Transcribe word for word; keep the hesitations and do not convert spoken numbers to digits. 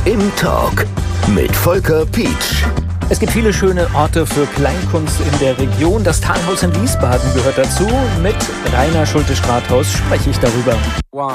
im Talk mit Volker Pietsch. Es gibt viele schöne Orte für Kleinkunst in der Region. Das Talhaus in Wiesbaden gehört dazu. Mit Rainer Schulte-Strathaus spreche ich darüber.